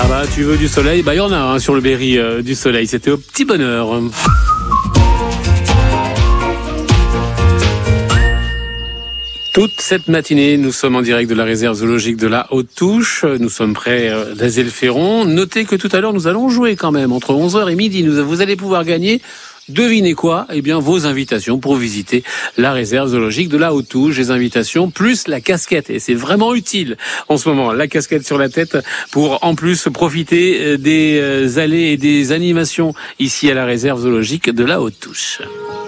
Ah bah, tu veux du soleil? Bah, il y en a sur le Berry du soleil. C'était au petit bonheur. Toute cette matinée, nous sommes en direct de la réserve zoologique de la Haute-Touche. Nous sommes près d'Azay-le-Ferron. Notez que tout à l'heure, nous allons jouer quand même. Entre 11h et midi, vous allez pouvoir gagner, devinez quoi? Eh bien, vos invitations pour visiter la réserve zoologique de la Haute-Touche. Les invitations plus la casquette. Et c'est vraiment utile en ce moment, la casquette sur la tête pour en plus profiter des allées et des animations ici à la réserve zoologique de la Haute-Touche.